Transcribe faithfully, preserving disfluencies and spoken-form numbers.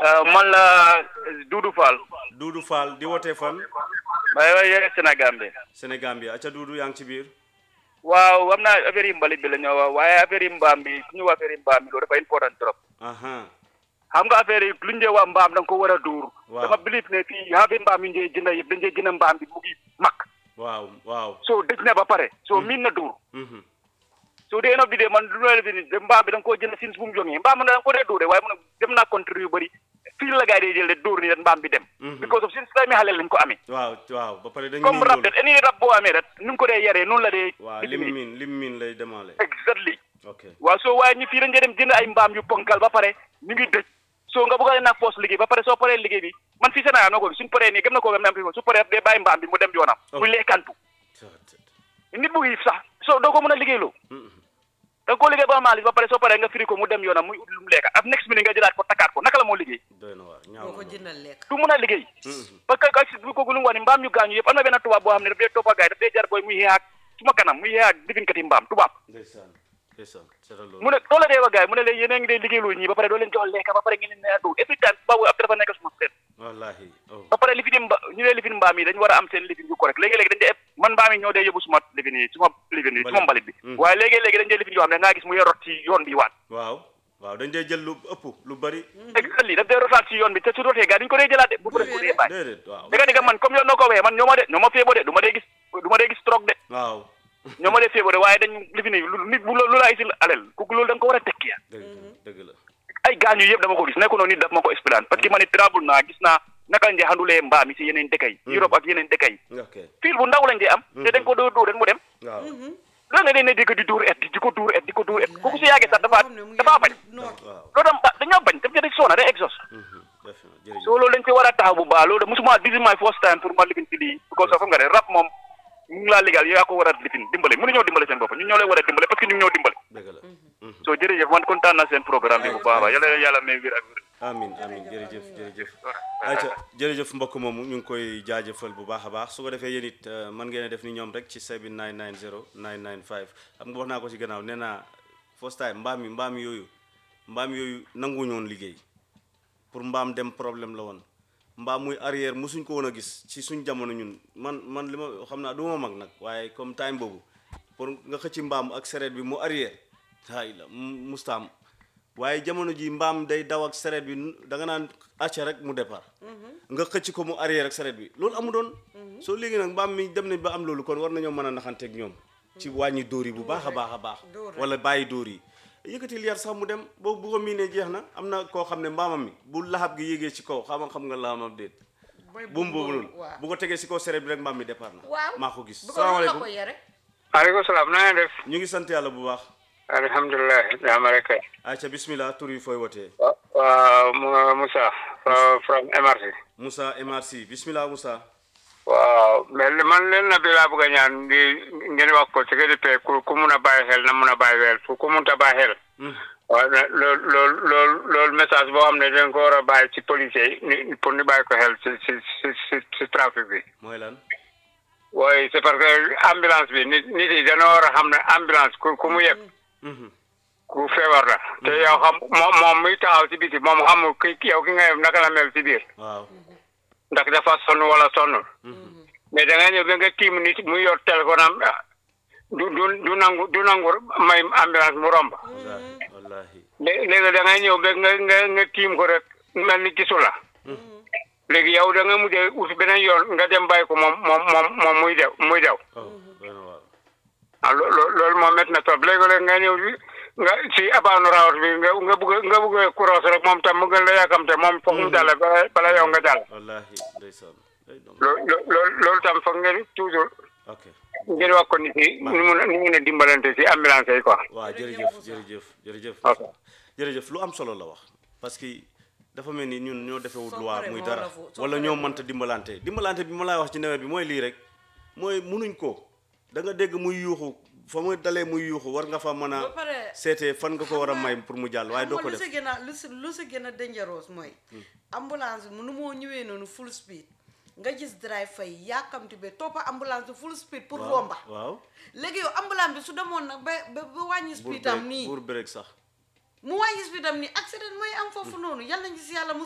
man la Doudou Fall. Doudou Fall di wootee fan. may waaye Sénégal bi. Sénégal bi acca Doudou yaa ngi ci biir. waaw am naa affaire yi mbalit bi la ñoo wax waaye affaire yi mbaam bi su ñu wax affaire yi mbaam bi loolu dafa important trop. xam nga affaire yi lu ñu wax mbaam da nga ko war a duur. dama bilif ne fii affaire mbaam yi ñu jënd yëpp dañu jënd mbaam bi mu ngi mag. waaw waaw. soo dëj na ba pare. soo miin na duur. so de eno bi de man du la bi de mbaam bi da nga koo jënd sin bu mu jógee mbaam da nga ko dee duure waaye mu ne dem naa contribuer yu bëri fii la gars yi dee jël de dóor ni ren mbaam bi dem. because of sin si mi xale lañ ko amee. waaw waaw ba pare dañuy comme rab de any rab boo amee rek nu nga ko dee yaree noonu la dee. waaw lim miin lim miin lay demaale. exactly. ok waaw soo waaye ñu fii dañ dee dem jënd ay mbaam yu ponkal ba pare ñu ngi dëj soo nga bëgg a naag poos liggéey ba pare soo paree liggéey bi man fii Sénégal noo ko bi suñ paree nii gëm na koo gam ne su paree dee bàyyi mbaam bi mu dem yoonam muy lekkantu nit bu xiif sax soo doo ko mën a liggéeyloo da nga koo liggéey ba maalis ba pare soo paree nga firi ko mu dem yoonam muy ut lu mu lekka ak next minute nga jëlaat ko takkaat ko naka la moo liggéey du mën a liggéey parce que ka bu ko lu mu wax ni mbaam ñu gaañu yëpp am na benn tubaab boo xam ne daf dee toppa gaay daf dee jar booy muy xeex ak suma kanam muy xeex ak difinkat yi mbaam tubaab mu ne doo la dee wa gaay mu ne leen yéen a ngi dee liggéeyloo ñii ba pare doo leen jox lekka ba pare ngeen ne a dóor every time baabu ab dafa nekk suma seet wallahi ba pare lifin mba ñu dee lifin mbaam yi dañu war a am seen lifin yu correct léegi-léegi dañ dee man mbaam yi ñoo dee yóbbu suma lifin yi suma lifin yi suma mbalit bi waaye léegi-léegi dañ dee lifin yoo xam ne ngaa gis mu rot ci yoon bi waat waaw waaw dañ dee jël lu ëpp lu bari exactly daf dee rotaat ci yoon bi te su rotee gaa duñu ko dee jëlaat de bu ko dee bu dee bàyyi déedéet waaw da nga digga man comme yoon noo ko waxee man ñoo ma de ñoo ma féebo de du ma dee gis du ma dee gis troc de waaw ñoo ma dee féebo de waaye dañ lifin yi nit bu lu laa isil alel kooku loolu da nga ko war a tekki ya dëgg la ay gaañu yëpp dama ko gis nekku noonu nit daf ma ko expliqué parce que man it travel naa gis naa naka lañ dee xandulee mbaam yi si yeneen dëkk yi Europe ak yeneen dëkk yi fiil bu ndaw lañ dee am te dañ ko dóor dóor rek mu dem la nga dee ne dégg di dóor et di ko dóor et di ko dóor et kooku si yàggee sax dafa dafa bañ loolu tam dañoo bañ daf jëde soona day exhaust soo loolu dañ ci war a taxaw bu baax loolu musuma this is my first time pour ma lifin ci lii because of xam nga ne rab moom ñu ngi laa légal yaa ko war a lifin dimbale mënu ñoo dimbale seen bopp ñun ñoo lay war a dimbale parce que ñu ngi ñoo dimbale soo jërëjëf man kontaan naa seen programme bi bu baax a yàlla yàlla may wér ak wér amin amin jërëjëf jërëjëf ayca jërëjëf mbokk moomu ñu ngi koy jaajëfal bu baax a baax su ko defee yéen it mën ngeen a def ni ñoom rek ci seven nine nine zero nine nine five xam nga wax naa ko ci gannaaw nee naa first time mbaam yi mbaam yooyu mbaam yooyu nanguwuñu woon liggéey pour mbaam dem problème la woon mbaam muy arrière musuñ ko woon a gis ci suñ jamono ñun man man li ma xam naa du ma mag nag waaye comme time boobu pour nga xëcc mbaam ak sereet bi mu arrière hay la mustaam waaye jamono ji mbaam day daw ak sareet bi da nga naan acca rek mu départ nga xëcc ko mu arrière ak sareet bi loolu amu doon soo léegi nag mbaam mi dem nañ ba am loolu kon war nañoo mën a naxanteeg ñoom ci wàññi dóor yi bu baax a baax a baax wala bàyyi dóor yi yëkkati yar sax mu dem boobu bu ko miinee jeex na am na koo xam ne mbaamam mi bu laxab gi yéegee ci kaw xam xam nga laxamam déet buum boobu noonu bu ko tegee si kaw sareet bi rek mbaam mi départ na maa ko gis salaamaaleykum maaleykum salaam na ngeen def ñu ngi sant yàlla bu baax alhamdulilah jaama rek kay ayca bismillah tur yi fooy wootee waaw Moussa from M R C Moussa M R C bismillah Moussa waaw mais man leen na bi laa bëgg a ñaan di ngeen wax ko ci gëdëpee ku ku mun a bàyyi xel na mun a bàyyi xel fu ku mun ta bàyyi xel waaw loolu loolu loolu loolu message boo xam ne dañ ko war a bàyyi ci policiers yi pour ñu bàyyi ko xel ci ci ci ci trafic bi mooy lan waaye c'est parce que ambulance bi nit nit yi dañoo war a xam ne ambulance ku ku mu yëg ku feebar la te yow xam moom moom muy taxaw ci biti moom xamul ki yow ki nga yem naka la mel ci biir waaw ndax dafa sonn wala sonnul mais da nga ñëw ba nga tiim nit muy yor téléphone am du du du nangu du nangu may ambulance mu romb wallahi léegi da ngay ñëw ba nga nga nga tiim ko rek mel ni gisu la léegi yow da nga mujjee ut beneen yoon nga dem bàyyi ko moom moom moom moom muy dew muy dew ah loolu loolu moom métti na trop léegi-léeg nga ñëw nga si abaanu rawat bi nga nga bëgg nga bëgg cross rek moom tam mu gën la yàkkamte moom foog mu jàll bala yow nga jàll wallahi ndeysaan loolu loolu loolu tam foog ngeen toujours ok ngeen wax ko nit yi ni mun a ni mun a dimbalante si ambulance yi quoi waaw jërëjëf jërëjëf jërëjëf jërëjëf lu am solo la wax parce que dafa mel ni ñun ñoo defewut loi muy dara wala ñoo mënta dimbalante dimbalante bi ma lay wax ci nawet bi mooy lii rek mooy munuñ ko da nga dégg muy yuuxu fa muy dalee muy yuuxu war nga fa mën a seetee fan nga ko war a may pour mu jàll waaye doo ko def lu si gën a lu si lu si gën a dangereux mooy ambulance bi nu moo ñëwee noonu full speed nga gis drive fay yaakamti ba toppa ambulance bi full speed pour romba waaw léegi yow ambulance bi su demoon nag ba ba wàññi speed am nii pour break sax mu wàññi speed am nii accident mooy am foofu noonu yàlla nañ si yàlla